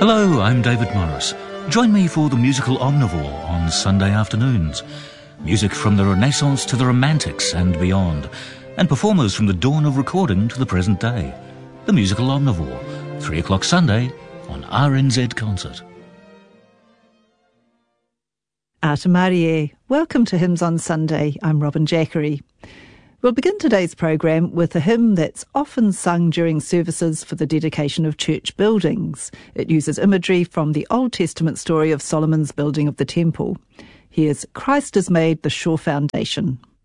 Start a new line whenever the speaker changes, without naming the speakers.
Hello, I'm David Morris. Join me for the musical Omnivore on Sunday afternoons. Music from the Renaissance to the Romantics and beyond, and performers from the dawn of recording to the present day. The musical Omnivore, 3 o'clock Sunday on RNZ Concert.
Ata Marie, welcome to Hymns on Sunday. I'm Robin Jackery. We'll begin today's programme with a hymn that's often sung during services for the dedication of church buildings. It uses imagery from the Old Testament story of Solomon's building of the temple. Here's Christ has Made the Sure Foundation.